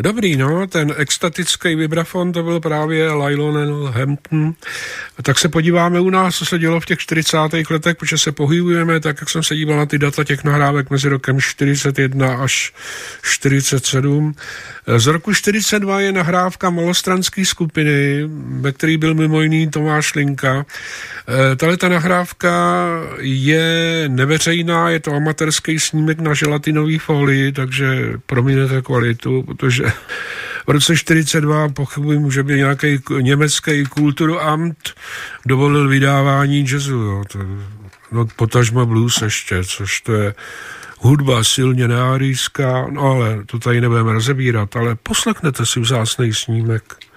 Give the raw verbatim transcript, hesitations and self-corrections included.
Dobrý, no, ten extatický vibrafon, to byl právě Lionel Hampton. Tak se podíváme u nás, co se dělo v těch čtyřicátých letech, protože se pohybujeme, tak jak jsem se díval na ty data těch nahrávek mezi rokem čtyřicet jedna až čtyřicet sedm. Z roku čtyřicet dva je nahrávka malostranské skupiny, ve který byl mimo jiný Tomáš Linka. Tahle ta nahrávka je neveřejná, je to amatérský snímek na želatinové folii, takže prominete kvalitu, protože v roce čtyřicet dva pochybuji, že by nějaký německý Kulturamt dovolil vydávání jazzu. Jo. To, no, potažma blues ještě, což to je hudba silně neárijská, no ale to tady nebudeme rozebírat, ale poslechněte si vzácnej snímek.